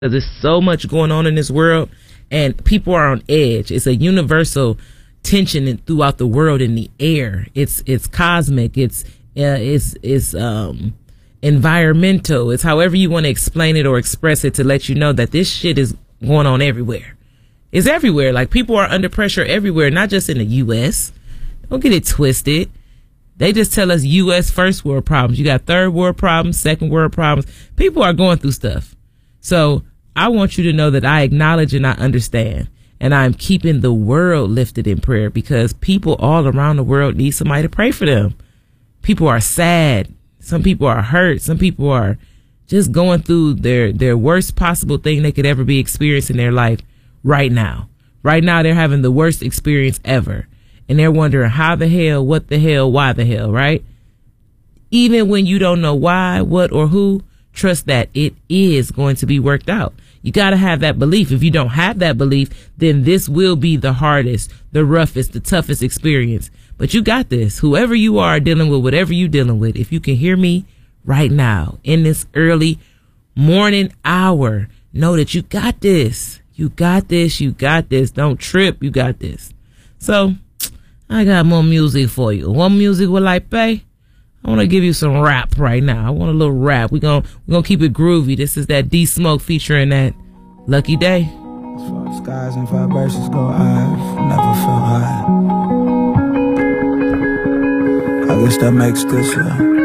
because there's so much going on in this world and people are on edge. It's a universal tension throughout the world in the air. It's cosmic. It's environmental. It's however you want to explain it or express it to let you know that this shit is going on everywhere. It's everywhere. Like, people are under pressure everywhere, not just in the U.S. Don't get it twisted. They just tell us U.S. first world problems. You got third world problems, second world problems. People are going through stuff. So I want you to know that I acknowledge and I understand. And I'm keeping the world lifted in prayer because people all around the world need somebody to pray for them. People are sad. Some people are hurt. Some people are just going through their worst possible thing they could ever be experiencing in their life right now. Right now, they're having the worst experience ever. And they're wondering how the hell, what the hell, why the hell, right? Even when you don't know why, what, or who, trust that it is going to be worked out. You got to have that belief. If you don't have that belief, then this will be the hardest, the roughest, the toughest experience. But you got this. Whoever you are dealing with, whatever you're dealing with, if you can hear me right now in this early morning hour, know that you got this. You got this. You got this. Don't trip. You got this. So I got more music for you. What music will I play? I want to give you some rap right now. I want a little rap. We're gonna keep it groovy. This is that D Smoke featuring that Lucky Day. As far as skies and vibrations go, I've never felt high. I guess that makes this love.